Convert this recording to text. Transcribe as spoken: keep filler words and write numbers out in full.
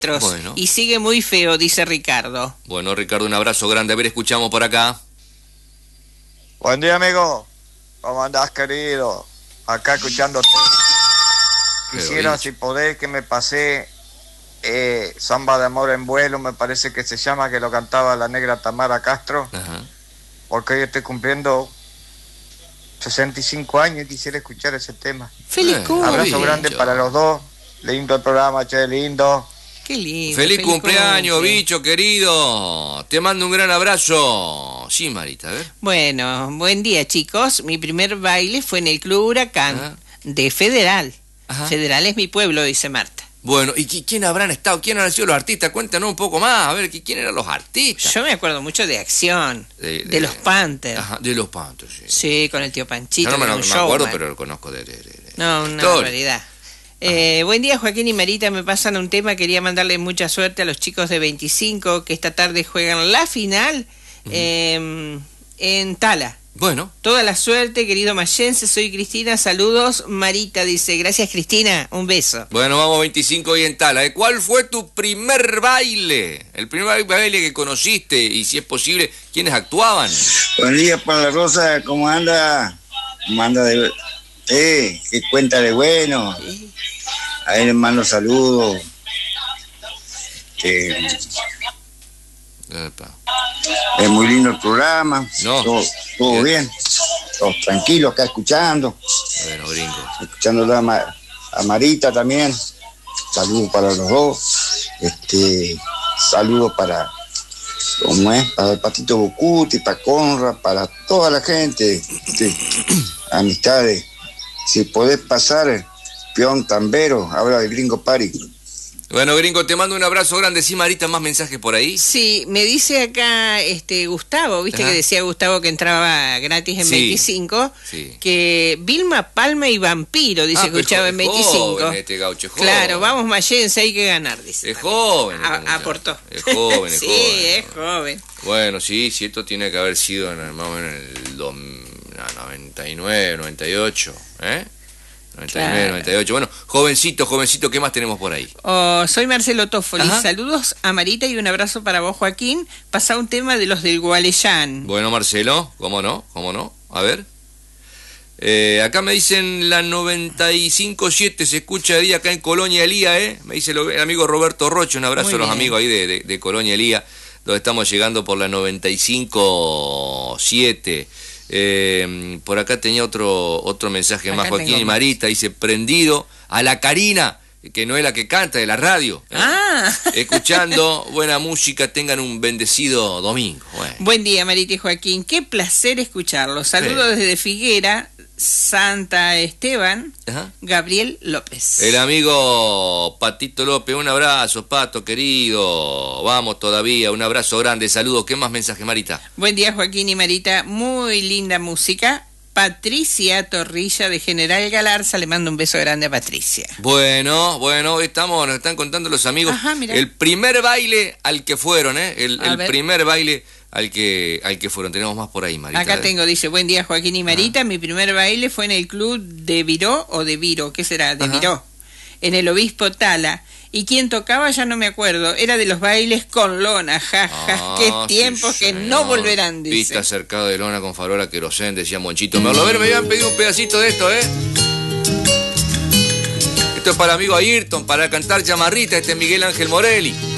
Bueno. Y sigue muy feo, dice Ricardo. Bueno, Ricardo, un abrazo grande. A ver, escuchamos por acá. Buen día, amigo. ¿Cómo andás, querido? Acá escuchándote. Quisiera, si podés, que me pasé eh, Samba de Amor en Vuelo, me parece que se llama, que lo cantaba la negra Tamara Castro. Ajá. Porque hoy estoy cumpliendo sesenta y cinco años y quisiera escuchar ese tema. ¡Feliz Eh, cumpleaños! Abrazo grande bicho. para los dos. Lindo el programa, che, lindo. ¡Qué lindo! Feliz, feliz cumpleaños, cumple. bicho querido. Te mando un gran abrazo. Sí, Marita, a ver. Bueno, buen día, chicos. Mi primer baile fue en el Club Huracán Ajá. de Federal. Ajá. Federal es mi pueblo, dice Marta. Bueno, ¿y qui- quién habrán estado? ¿Quién han sido los artistas? Cuéntanos un poco más. A ver, ¿qui- ¿quién eran los artistas? Yo me acuerdo mucho de Acción, De- de, de- los Panthers. Ajá, de los Panthers, sí. Sí, con el tío Panchito. Yo no me, que no, era un me acuerdo, showman. pero lo conozco de... de, de- de- No, una historia. barbaridad. Eh, buen día, Joaquín y Marita. Me pasan un tema. Quería mandarle mucha suerte a los chicos de veinticinco que esta tarde juegan la final eh, en Tala. Bueno, Toda la suerte, querido mayense. Soy Cristina. Saludos. Marita dice, gracias, Cristina. Un beso. bueno, vamos veinticinco y en Tala. ¿eh? ¿Cuál fue tu primer baile? El primer baile que conociste y, si es posible, ¿quiénes actuaban? Buen día para la Rosa, ¿cómo anda? ¿Cómo anda de... Eh, ¿qué cuenta de bueno? A él le mando saludos. Eh, Epa. es muy lindo el programa. No. Todo, todo bien. Todos tranquilos acá escuchando. Bueno, gringo. Escuchando a, Ma- a Marita también. Saludos para los dos. Este, saludos para, ¿cómo es? Para el Patito Bocuti, para Conra, para toda la gente. Este, amistades. Si podés pasar, peón tambero, habla del Gringo Party. Bueno, gringo, te mando un abrazo grande. ¿Sí, Marita, más mensajes por ahí? Sí, me dice acá este Gustavo, viste Ajá. que decía Gustavo que entraba gratis en Sí, veinticinco, sí. que Vilma Palma y Vampiro, dice, Ah, pero escuchaba es en joven, veinticinco. joven este gaucho, es joven. Claro, vamos mayense, hay que ganar, dice. Es joven. A- este muchacho. aportó. Es joven, es sí, joven. es joven. Bueno, sí, sí, esto tiene que haber sido en el, más o menos en el dos, no, noventa y nueve, noventa y ocho, ¿eh? noventa y nueve, Claro. noventa y ocho. Bueno, jovencito, jovencito, ¿qué más tenemos por ahí? Oh, soy Marcelo Toffoli, Ajá. saludos a Marita y un abrazo para vos, Joaquín. Pasa un tema de los del Gualeyán. Bueno, Marcelo, ¿cómo no? ¿Cómo no? A ver. Eh, acá me dicen la noventa y cinco punto siete, se escucha de día acá en Colonia Elía, ¿eh? Me dice el amigo Roberto Rocho, un abrazo Muy a los bien. amigos ahí de, de, de Colonia Elía, donde estamos llegando por la noventa y cinco punto siete. Eh, por acá tenía otro otro mensaje Acá más, Joaquín tengo y más. Marita, dice, prendido a la Karina, que no es la que canta, de la radio. ¿eh? Ah, Escuchando buena música, tengan un bendecido domingo. Bueno. buen día, Marita y Joaquín. Qué placer escucharlos. Saludos Sí. desde Figuera, Santa Esteban, Ajá. Gabriel López. El amigo Patito López, un abrazo, Pato, querido. Vamos todavía, un abrazo grande, saludos. ¿Qué más mensaje, Marita? Buen día, Joaquín y Marita. Muy linda música. Patricia Torrilla de General Galarza. Le mando un beso grande a Patricia. Bueno, bueno, hoy estamos, nos están contando los amigos. Ajá, mirá. El primer baile al que fueron, ¿eh? El, A el ver. primer baile al que al que fueron. Tenemos más por ahí, Marita. Acá ¿eh? tengo, dice, buen día, Joaquín y Marita. Mi primer baile fue en el club de Viró o de Viro, ¿qué será? De Ajá. Viró, en el Obispo Tala. Y quien tocaba ya no me acuerdo, era de los bailes con lona, ja, ja, Ah, qué sí, tiempos que señor. no volverán, dice. Pista cercada de lona con farola querosén, decía Monchito. Me lo ver, me habían pedido un pedacito de esto, ¿eh? Esto es para el amigo Ayrton, para cantar Chamarrita, este es Miguel Ángel Morelli.